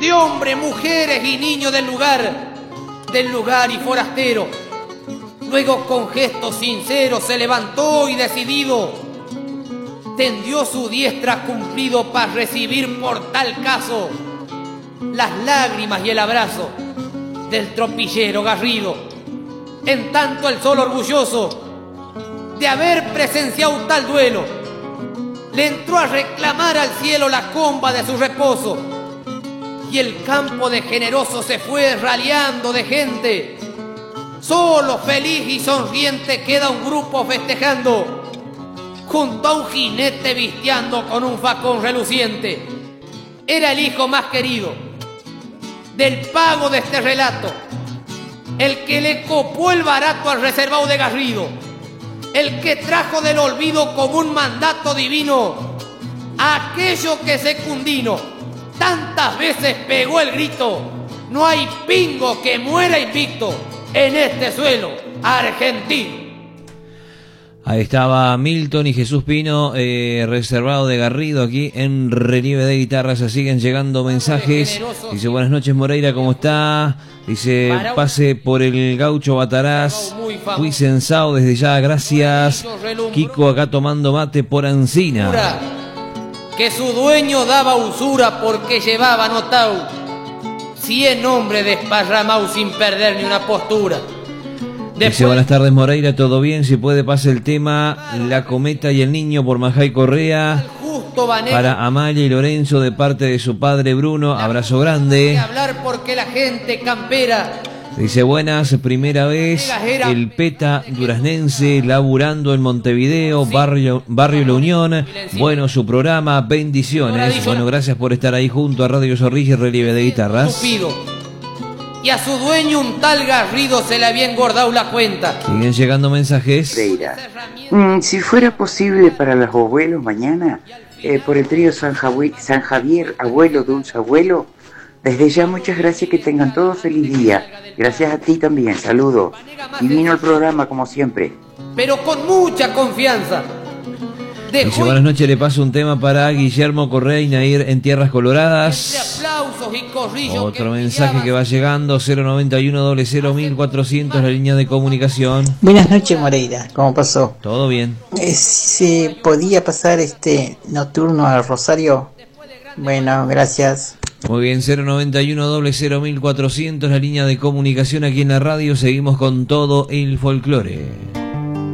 de hombres, mujeres y niños del lugar y forastero. Luego con gesto sincero se levantó y decidido tendió su diestra cumplido para recibir por tal caso las lágrimas y el abrazo del tropillero Garrido. En tanto el sol orgulloso de haber presenciado tal duelo le entró a reclamar al cielo la comba de su reposo, y el campo de generoso se fue raleando de gente. Solo, feliz y sonriente queda un grupo festejando junto a un jinete vistiando con un facón reluciente. Era el hijo más querido del pago de este relato, el que le copó el barato al reservado de Garrido, el que trajo del olvido como un mandato divino aquello que Secundino tantas veces pegó el grito: no hay pingo que muera invicto en este suelo argentino. Ahí estaba Milton y Jesús Pino, reservado de Garrido, aquí en Relieve de Guitarras. Se siguen llegando mensajes. Dice: buenas noches, Moreira, ¿cómo está? Dice: pase por el Gaucho Bataraz. Fui censado desde ya, gracias. Kiko acá tomando mate por Ancina. Que su dueño daba usura porque llevaba notao 100 hombres desparramados sin perder ni una postura. Dice: buenas tardes, Moreira, ¿todo bien? Si puede pase el tema La Cometa y el Niño por Majay Correa para Amalia y Lorenzo de parte de su padre Bruno. Abrazo grande. Hablar porque la gente campera. Dice: buenas, primera vez el Peta duraznense laburando en Montevideo, barrio La Unión. Bueno, su programa, bendiciones. Bueno, gracias por estar ahí junto a Radio Zorrilla y Relieve de Guitarras. Y a su dueño, un tal Garrido, se le había engordado la cuenta. Siguen llegando mensajes. Si fuera posible para los abuelos mañana, por el trío San Javier, abuelo, dulce abuelo, desde ya muchas gracias, que tengan todos feliz día. Gracias a ti también, saludos. Divino el programa como siempre. Pero con mucha confianza. Dice: buenas noches, le paso un tema para Guillermo Correa y Nair en Tierras Coloradas. Otro mensaje que va llegando: 091-00-1400, la línea de comunicación. Buenas noches, Moreira, ¿cómo pasó? Todo bien. ¿Se podía pasar este nocturno al Rosario? Bueno, gracias. Muy bien, 091-00-1400, la línea de comunicación aquí en la radio. Seguimos con todo el folclore.